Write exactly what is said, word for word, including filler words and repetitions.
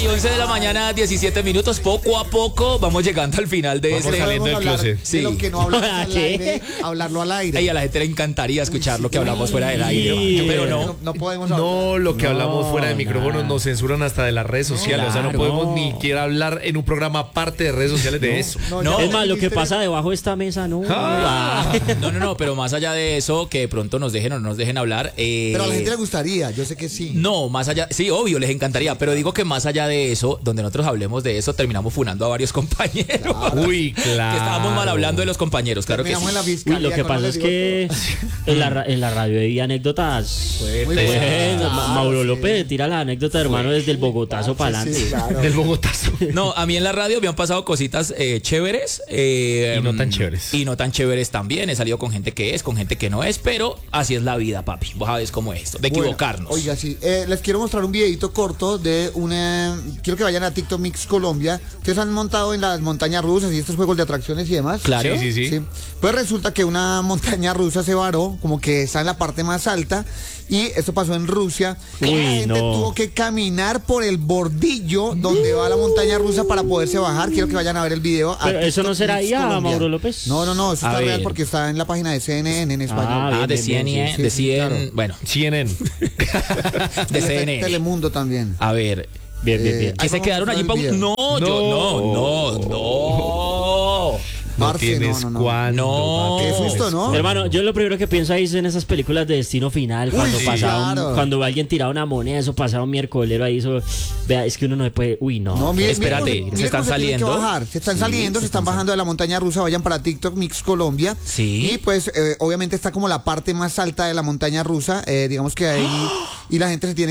y once de la mañana, diecisiete minutos. Poco a poco vamos llegando al final de Vamos este. saliendo del closet. Sí. De lo que no hablamos al aire, hablarlo al aire. Y a la gente le encantaría escuchar lo que hablamos fuera del aire. Sí. Pero no. No, no podemos hablar. No, lo que No, hablamos fuera de micrófonos nada. nos censuran hasta de las redes sociales. O sea, no Claro. podemos ni siquiera hablar en un programa aparte de redes sociales de eso. No, No. ya Es más, lo que dijiste- pasa debajo de esta mesa, no. Ah. No, no, no, pero más allá de eso, que de pronto nos dejen o no nos dejen hablar. eh, Pero a la gente le gustaría, yo sé que sí. No, más allá, sí, obvio, les encantaría, pero digo que más allá de eso, donde nosotros hablemos de eso, terminamos funando a varios compañeros. Uy, claro. Que estábamos mal hablando de los compañeros, claro que sí. Terminamos en la Uy, fiscalía lo que con pasa no es les que digo en la, ra- en la radio hay anécdotas. Muy Bueno, buenas. Ma- Mauro López tira la anécdota, hermano, desde el Bogotazo para Sí, adelante. claro. Del Bogotazo. No, a mí en la radio me han pasado cositas eh, chéveres. eh, Y no tan chéveres. Y no tan chéveres también. He salido con gente que es, con gente que no es, pero así es la vida, papi. Vos sabés cómo es esto, de Bueno, equivocarnos. Oiga, sí. Eh, les quiero mostrar un videito corto de una... Quiero que vayan a TikTok Mix Colombia. Ustedes han montado en las montañas rusas y estos juegos de atracciones y demás. Claro. Sí, sí, sí. Pues resulta que una montaña rusa se varó, como que está en la parte más alta, y esto pasó en Rusia. Y Uy, la gente no. tuvo que caminar por el bordillo donde va la montaña rusa para poderse bajar. Quiero que vayan a ver el video. a Pero eso TikTok no será Mix I A, Colombia. Mauro López. No, no, no, eso A está real ver. porque está en la página de C N N en español. Ah, Ah, bien, de bien, C N N, bien, sí, de sí, C N N, claro. bueno, C N N. de C N N. Telemundo también. A ver, Bien, bien, Eh, bien. que Ahí se vamos quedaron a allí ver para el un... video. No, yo no, no, no. No Parce, tienes no, no, no. cuándo. No. papi. Qué susto, ¿no? Hermano, yo lo primero que pienso ahí es en esas películas de Destino Final, cuando sí, pasaba un- claro. cuando alguien tiraba una moneda, eso pasaba un miércolero ahí, eso, vea, es que uno no se puede, uy, no. No, mire, Espérate, mire cómo- ¿se mire están cómo tienen que saliendo? bajar. Se están saliendo, se están bajando de la montaña rusa, vayan para TikTok Mix Colombia. Sí. Y pues eh, obviamente está como la parte más alta de la montaña rusa, eh, digamos que ahí, y la gente se tiene